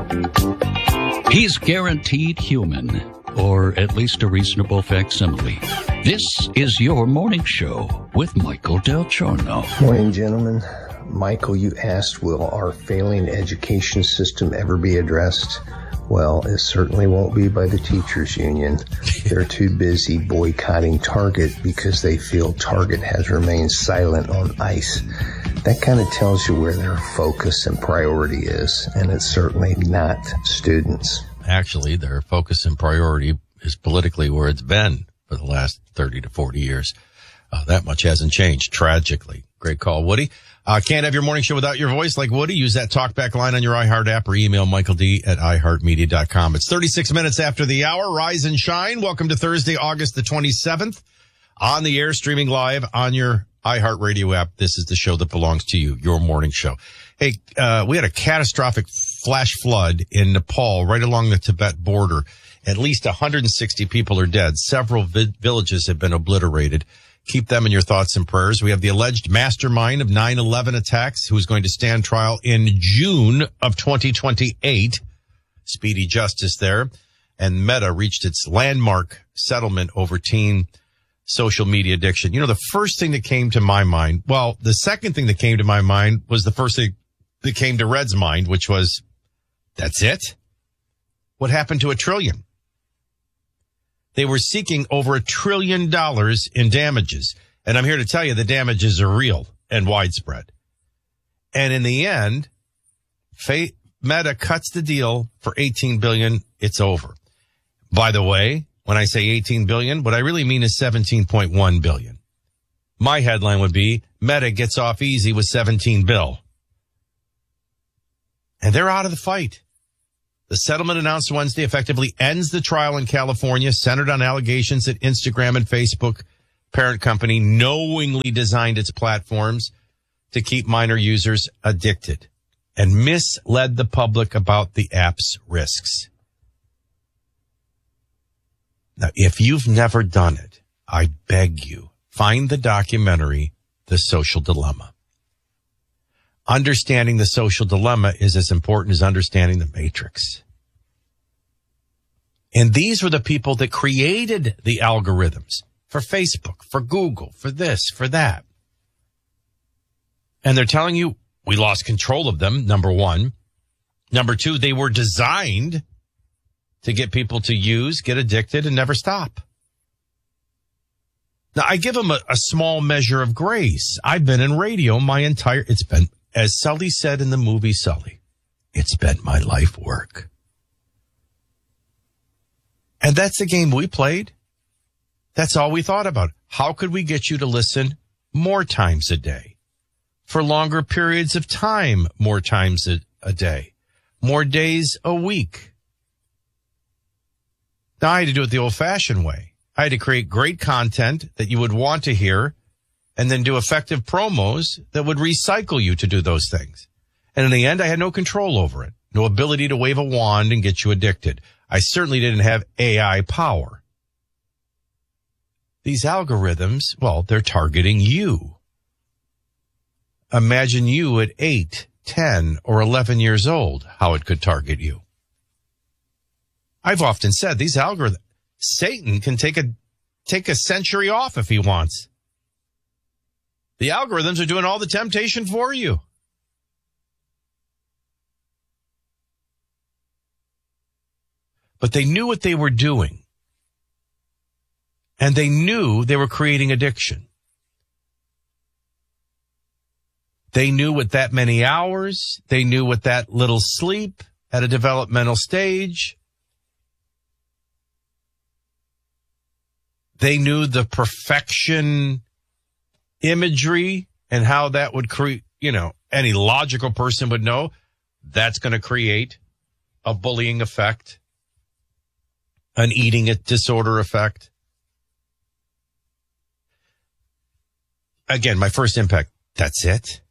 He's guaranteed human, or at least a reasonable facsimile. This is your morning show with Michael Del Giorno. Morning, gentlemen. Michael, you asked, will our failing education system ever be addressed? Well, it certainly won't be by the teachers union. They're too busy boycotting Target because they feel Target has remained silent on ICE. That kind of tells you where their focus and priority is, and it's certainly not students. Actually, their focus and priority is politically where it's been for the last 30 to 40 years. That much hasn't changed, tragically. Great call, Woody. Can't have your morning show without your voice like Woody. Use that talkback line on your iHeart app or email michaeld@iheartmedia.com. It's 36 minutes after the hour. Rise and shine. Welcome to Thursday, August the 27th. On the air, streaming live on your iHeartRadio app. This is the show that belongs to you, your morning show. Hey, we had a catastrophic flash flood in Nepal right along the Tibet border. At least 160 people are dead. Several villages have been obliterated. Keep them in your thoughts and prayers. We have the alleged mastermind of 9/11 attacks who is going to stand trial in June of 2028. Speedy justice there. And Meta reached its landmark settlement over teen social media addiction. You know, the first thing that came to my mind, well, the second thing that came to my mind was the first thing that came to Red's mind, which was, that's it? What happened to $1 trillion? They were seeking over $1 trillion in damages. And I'm here to tell you the damages are real and widespread. And in the end, Meta cuts the deal for $18 billion. It's over. By the way, when I say $18 billion, what I really mean is $17.1 billion. My headline would be, Meta gets off easy with $17 billion. And they're out of the fight. The settlement announced Wednesday effectively ends the trial in California centered on allegations that Instagram and Facebook, parent company, knowingly designed its platforms to keep minor users addicted and misled the public about the app's risks. Now, if you've never done it, I beg you, find the documentary, The Social Dilemma. Understanding the social dilemma is as important as understanding the matrix. And these were the people that created the algorithms for Facebook, for Google, for this, for that. And they're telling you, we lost control of them, number one. Number two, they were designed to get people to use, get addicted, and never stop. Now, I give them a small measure of grace. I've been in radio it's been, as Sully said in the movie Sully, it's been my life work. And that's the game we played. That's all we thought about. How could we get you to listen more times a day? For longer periods of time, more times a day. More days a week. Now, I had to do it the old-fashioned way. I had to create great content that you would want to hear and then do effective promos that would recycle you to do those things. And in the end, I had no control over it. No ability to wave a wand and get you addicted. I certainly didn't have AI power. These algorithms, well, they're targeting you. Imagine you at 8, 10, or 11 years old, how it could target you. I've often said these algorithms, Satan can take a century off if he wants. The algorithms are doing all the temptation for you. But they knew what they were doing. And they knew they were creating addiction. They knew what that many hours, they knew what that little sleep at a developmental stage. They knew the perfection imagery and how that would create, any logical person would know that's going to create a bullying effect, an eating disorder effect. Again, my first impact, that's it.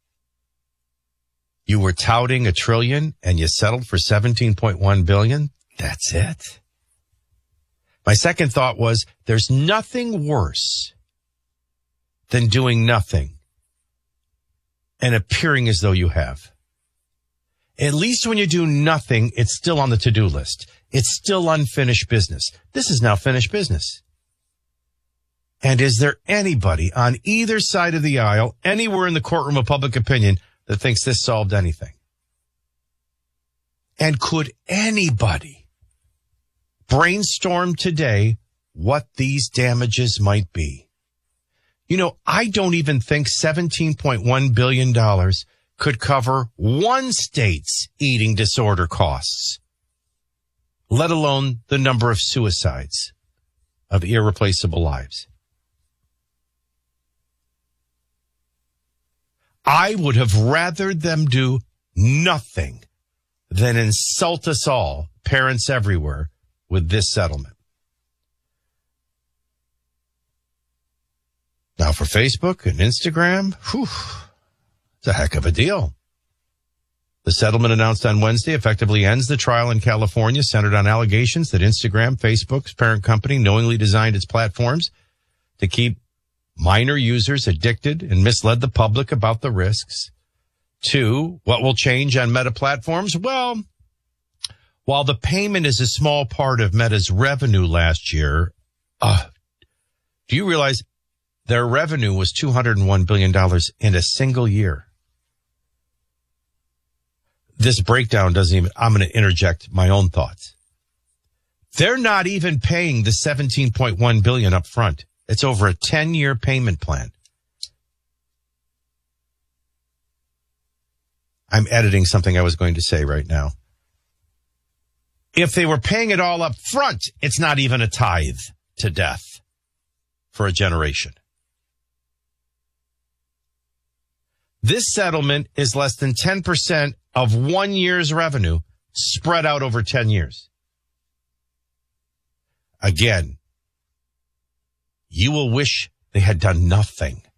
You were touting $1 trillion and you settled for $17.1 billion. That's it. My second thought was, there's nothing worse than doing nothing and appearing as though you have. At least when you do nothing, it's still on the to-do list. It's still unfinished business. This is now finished business. And is there anybody on either side of the aisle, anywhere in the courtroom of public opinion, that thinks this solved anything? And could anybody brainstorm today what these damages might be? You know, I don't even think $17.1 billion could cover one state's eating disorder costs, let alone the number of suicides of irreplaceable lives. I would have rather them do nothing than insult us all, parents everywhere, with this settlement. Now for Facebook and Instagram, it's a heck of a deal. The settlement announced on Wednesday effectively ends the trial in California centered on allegations that Instagram, Facebook's parent company, knowingly designed its platforms to keep minor users addicted and misled the public about the risks. 2, what will change on Meta platforms? Well, while the payment is a small part of Meta's revenue last year, do you realize their revenue was $201 billion in a single year? This breakdown doesn't even, I'm going to interject my own thoughts. They're not even paying the $17.1 billion up front. It's over a 10-year payment plan. I'm editing something I was going to say right now. If they were paying it all up front, it's not even a tithe to death for a generation. This settlement is less than 10% of 1 year's revenue spread out over 10 years. Again, you will wish they had done nothing.